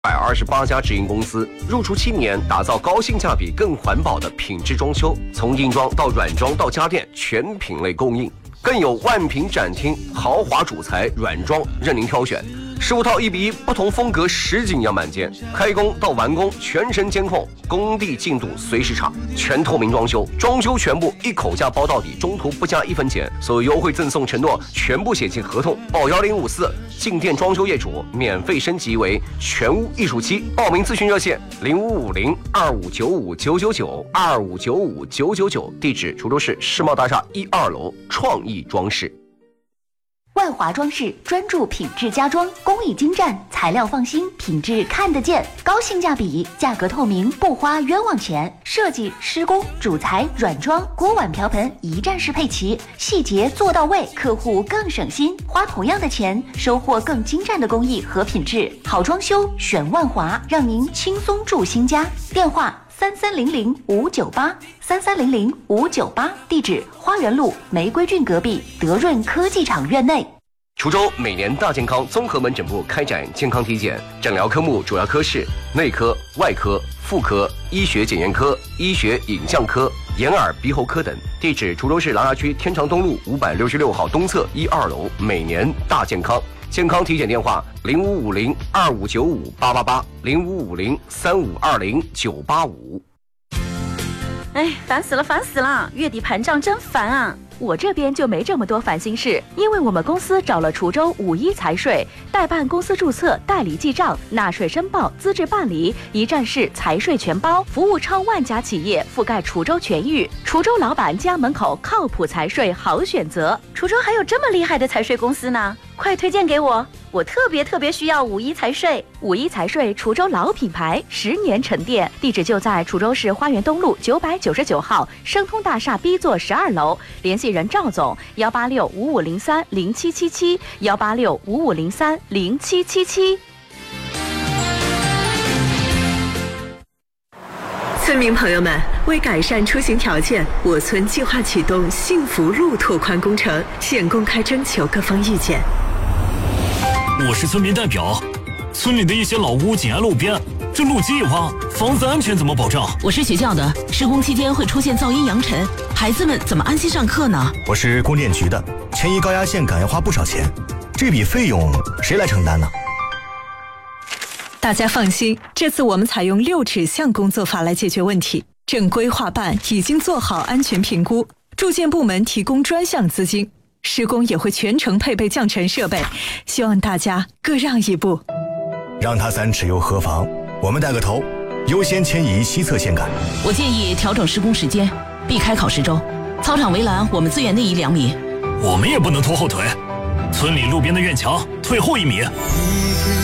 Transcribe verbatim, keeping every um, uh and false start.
一百二十八家直营公司，入驻七年，打造高性价比、更环保的品质装修，从硬装到软装到家电，全品类供应，更有万品展厅，豪华主材软装任您挑选。十五套一比一，不同风格实景样板间，开工到完工全程监控，工地进度随时查，全透明装修，装修全部一口价包到底，中途不加一分钱，所有优惠赠送承诺全部写进合同。报幺零五四，进店装修业主免费升级为全屋艺术漆。报名咨询热线零五五零二五九五九九九二五九五九九九，地址滁州市世贸大厦一二楼创意装饰。 万华装饰专注品质家装，工艺精湛，材料放心，品质看得见，高性价比，价格透明，不花冤枉钱。设计、施工、主材、软装、锅碗瓢盆一站式配齐，细节做到位，客户更省心，花同样的钱，收获更精湛的工艺和品质。好装修选万华，让您轻松住新家。电话三三零零五九八三三零零五九八，地址花园路玫瑰郡隔壁德润科技厂院内。 滁州每年大健康综合门诊部开展健康体检，诊疗科目主要科室内科、外科、妇科、医学检验科、医学影像科、眼耳鼻喉科等。地址滁州市琅琊区天长东路五百六十六号东侧一二楼。每年大健康。健康体检电话零五五零二五九五八八八零五五零三五二零九八五。 哎，烦死了，烦死了！月底盘账真烦啊！我这边就没这么多烦心事，因为我们公司找了滁州五一财税，代办公司注册、代理记账、纳税申报、资质办理，一站式财税全包，服务超万家企业，覆盖滁州全域。滁州老板家门口靠谱财税好选择。滁州还有这么厉害的财税公司呢，快推荐给我！我特别特别需要五一财税。五一财税滁州老品牌，十年沉淀，地址就在滁州市花园东路九百九十九号生通大厦 B 座十二楼，联系人赵总幺八六五五零三零七七七幺八六五五零三零七七七。 村民朋友们，为改善出行条件，我村计划启动幸福路拓宽工程，现公开征求各方意见。 我是村民代表，村里的一些老屋紧挨路边，这路基一挖，房子安全怎么保障？ 我是学校的，施工期间会出现噪音扬尘，孩子们怎么安心上课呢？ 我是供电局的，迁移高压线杆要花不少钱，这笔费用谁来承担呢？ 大家放心，这次我们采用六指向工作法来解决问题。正规划办已经做好安全评估，住建部门提供专项资金，施工也会全程配备降尘设备，希望大家各让一步。 让它三尺又何妨？我们带个头，优先迁移西侧线杆。 我建议调整施工时间，避开考试周。操场围栏我们资源内移两米。 我们也不能拖后腿，村里路边的院墙退后一米。